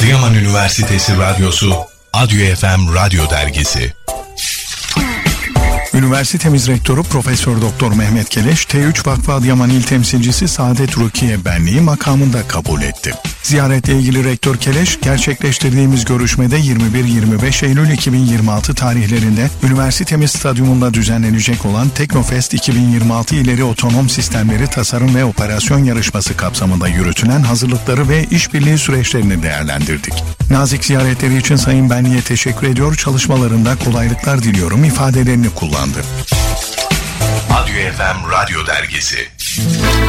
Adıyaman Üniversitesi Radyosu, Adyo FM Radyo Dergisi. Üniversitemiz Rektörü Profesör Doktor Mehmet Keleş, T3 Vakfı Adıyaman İl Temsilcisi Saadet Rukiye Benliği makamında kabul etti. Ziyaretle ilgili Rektör Keleş, gerçekleştirdiğimiz görüşmede 21-25 Eylül 2026 tarihlerinde üniversitemiz stadyumunda düzenlenecek olan Teknofest 2026 ileri otonom sistemleri tasarım ve operasyon yarışması kapsamında yürütülen hazırlıkları ve işbirliği süreçlerini değerlendirdik. Nazik ziyaretleri için Sayın Benliğe teşekkür ediyor, çalışmalarında kolaylıklar diliyorum ifadelerini kullandı. Adyo FM Radyo Dergisi.